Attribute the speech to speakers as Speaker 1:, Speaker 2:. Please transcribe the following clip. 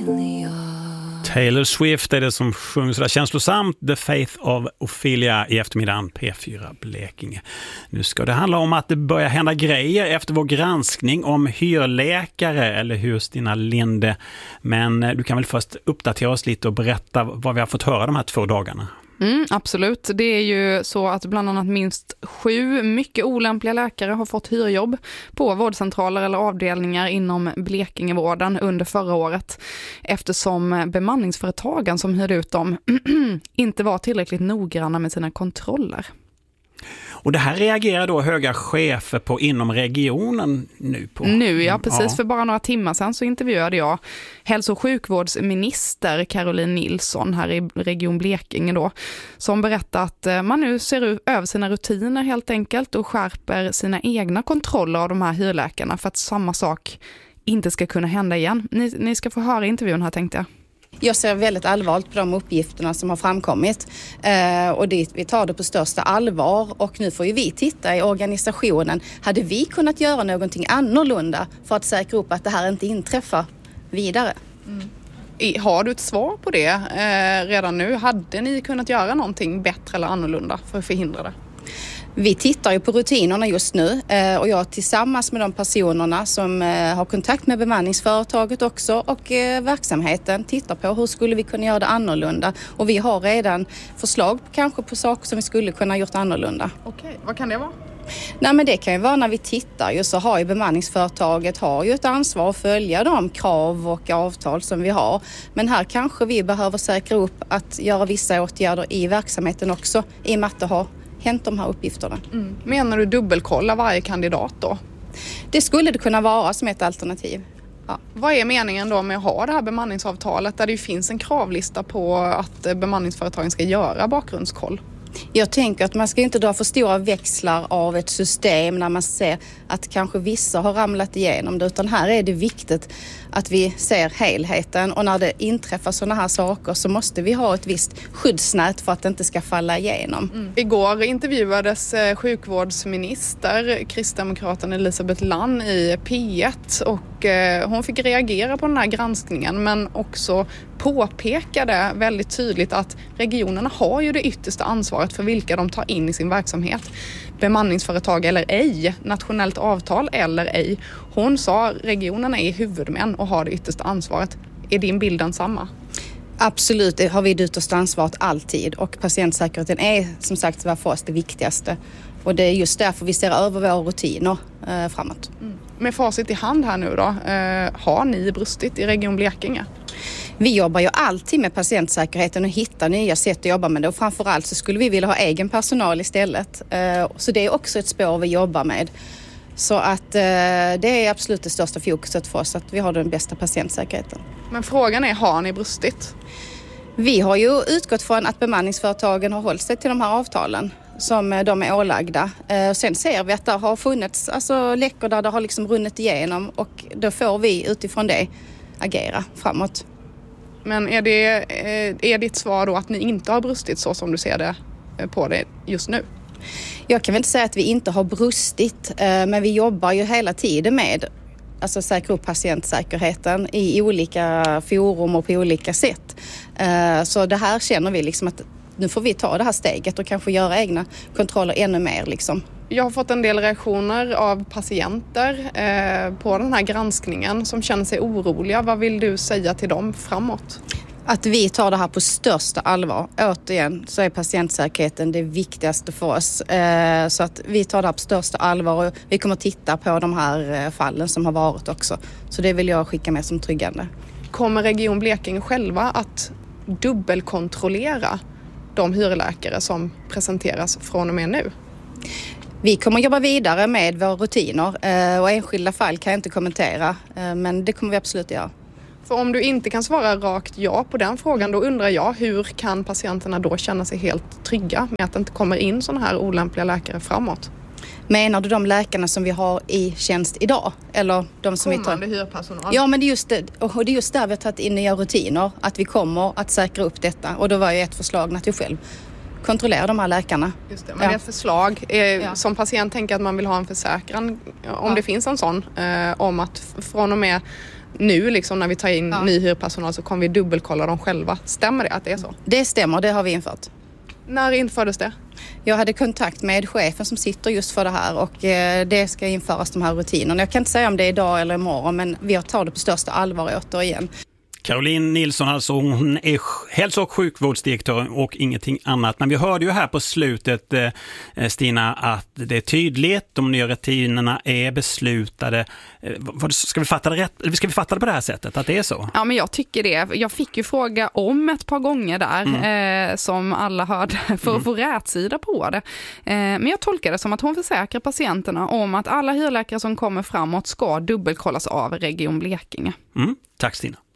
Speaker 1: Taylor Swift är det som sjunger så där känslosamt. The Faith of Ophelia i eftermiddagen P4 Blekinge. Nu ska det handla om att det börjar hända grejer efter vår granskning om hyrläkare, eller hur, Stina Linde? Men du kan väl först uppdatera oss lite och berätta vad vi har fått höra de här 2 dagarna.
Speaker 2: Absolut. Det är ju så att bland annat minst 7 mycket olämpliga läkare har fått hyrjobb på vårdcentraler eller avdelningar inom Blekingevården under förra året, eftersom bemanningsföretagen som hyrde ut dem inte var tillräckligt noggranna med sina kontroller.
Speaker 1: Och det här reagerar då höga chefer på inom regionen nu på?
Speaker 2: Ja, precis. För bara några timmar sedan så intervjuade jag hälso- och sjukvårdsminister Caroline Nilsson här i Region Blekinge då, som berättar att man nu ser över sina rutiner helt enkelt och skärper sina egna kontroller av de här hyrläkarna för att samma sak inte ska kunna hända igen. Ni ska få höra intervjun här, tänkte jag.
Speaker 3: Jag ser väldigt allvarligt på de uppgifterna som har framkommit och vi tar det på största allvar, och nu får ju vi titta i organisationen. Hade vi kunnat göra någonting annorlunda för att säkra upp att det här inte inträffar vidare?
Speaker 2: Har du ett svar på det redan nu? Hade ni kunnat göra någonting bättre eller annorlunda för att förhindra det?
Speaker 3: Vi tittar ju på rutinerna just nu och jag tillsammans med de personerna som har kontakt med bemanningsföretaget också och verksamheten tittar på hur skulle vi kunna göra det annorlunda. Och vi har redan förslag kanske på saker som vi skulle kunna gjort annorlunda.
Speaker 2: Okej, vad kan det vara?
Speaker 3: Nej, men det kan ju vara när vi tittar ju, så har ju bemanningsföretaget ett ansvar att följa de krav och avtal som vi har. Men här kanske vi behöver säkra upp att göra vissa åtgärder i verksamheten också i och med att det har hänt de här uppgifterna.
Speaker 2: Menar du dubbelkolla varje kandidat då?
Speaker 3: Det skulle det kunna vara som ett alternativ.
Speaker 2: Ja. Vad är meningen då med att ha det här bemanningsavtalet där det finns en kravlista på att bemanningsföretagen ska göra bakgrundskoll?
Speaker 3: Jag tänker att man ska inte dra för stora växlar av ett system när man ser att kanske vissa har ramlat igenom det, utan här är det viktigt att vi ser helheten, och när det inträffar sådana här saker så måste vi ha ett visst skyddsnät för att det inte ska falla igenom.
Speaker 2: Igår intervjuades sjukvårdsminister kristdemokraten Elisabeth Lann i P1 och hon fick reagera på den här granskningen, men också påpekade väldigt tydligt att regionerna har ju det yttersta ansvaret för vilka de tar in i sin verksamhet. Bemanningsföretag eller ej, nationellt avtal eller ej. Hon sa regionerna är huvudmän och har det yttersta ansvaret. Är din bild densamma?
Speaker 3: Absolut, det har vi det yttersta ansvaret alltid, och patientsäkerheten är som sagt för oss det viktigaste. Och det är just därför vi ser över våra rutiner framåt.
Speaker 2: Med facit i hand här nu då, har ni brustit i Region Blekinge?
Speaker 3: Vi jobbar ju alltid med patientsäkerheten och hittar nya sätt att jobba med det, och framförallt så skulle vi vilja ha egen personal istället. Så det är också ett spår vi jobbar med. Så att det är absolut det största fokuset för oss, att vi har den bästa patientsäkerheten.
Speaker 2: Men frågan är, har ni brustit?
Speaker 3: Vi har ju utgått från att bemanningsföretagen har hållit sig till de här avtalen som de är ålagda. Sen ser vi att det har funnits läckor där det har liksom runnit igenom, och då får vi utifrån det agera framåt.
Speaker 2: Men är ditt svar då att ni inte har brustit så som du ser det på det just nu?
Speaker 3: Jag kan väl inte säga att vi inte har brustit, men vi jobbar ju hela tiden med säkra upp patientsäkerheten i olika forum och på olika sätt. Så det här känner vi liksom att nu får vi ta det här steget och kanske göra egna kontroller ännu mer liksom.
Speaker 2: Jag har fått en del reaktioner av patienter på den här granskningen som känner sig oroliga. Vad vill du säga till dem framåt?
Speaker 3: Att vi tar det här på största allvar. Återigen så är patientsäkerheten det viktigaste för oss. Så att vi tar det här på största allvar, och vi kommer att titta på de här fallen som har varit också. Så det vill jag skicka med som tryggande.
Speaker 2: Kommer Region Blekinge själva att dubbelkontrollera de hyrläkare som presenteras från och med nu?
Speaker 3: Vi kommer jobba vidare med våra rutiner, och enskilda fall kan jag inte kommentera, men det kommer vi absolut göra.
Speaker 2: För om du inte kan svara rakt ja på den frågan, då undrar jag, hur kan patienterna då känna sig helt trygga med att det inte kommer in sådana här olämpliga läkare framåt?
Speaker 3: Menar du de läkarna som vi har i tjänst idag? Eller de som
Speaker 2: kommande hyrpersonal?
Speaker 3: Ja, men det är just det, och det är just där vi har tagit in nya rutiner, att vi kommer att säkra upp detta. Och då var ju ett förslag att vi själv kontrollera de här läkarna.
Speaker 2: Just det, men det är ett förslag. Som patient tänker att man vill ha en försäkran, om det finns en sån, om att från och med nu liksom när vi tar in ny hyrpersonal så kommer vi dubbelkolla dem själva. Stämmer det att det är så?
Speaker 3: Det stämmer, det har vi infört.
Speaker 2: När infördes det?
Speaker 3: Jag hade kontakt med chefen som sitter just för det här och det ska införas de här rutinerna. Jag kan inte säga om det är idag eller imorgon, men vi tar det på största allvar återigen.
Speaker 1: Caroline Nilsson, alltså hon är hälso- och sjukvårdsdirektör och ingenting annat. Men vi hörde ju här på slutet, Stina, att det är tydligt, de nya rutinerna är beslutade. Ska vi fatta det rätt? Eller ska vi fatta det på det här sättet, att det är så?
Speaker 4: Ja, men jag tycker det. Jag fick ju fråga om ett par gånger där, som alla hörde, för att få rätsida på det. Men jag tolkar det som att hon försäkrar patienterna om att alla hyrläkare som kommer framåt ska dubbelkollas av Region Blekinge.
Speaker 1: Tack Stina.